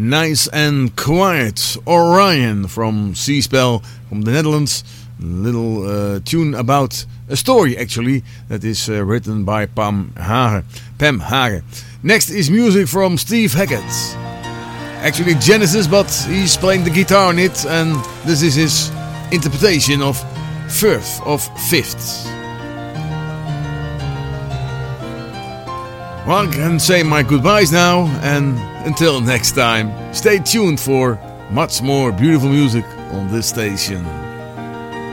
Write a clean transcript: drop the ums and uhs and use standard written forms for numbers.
Nice and Quiet, Orion from Seaspell from the Netherlands. A little tune about a story actually that is written by Pam Hagen. Next is music from Steve Hackett. Actually Genesis, but he's playing the guitar on it, and this is his interpretation of Firth of Fifth. Well, I can say my goodbyes now, and until next time, stay tuned for much more beautiful music on this station.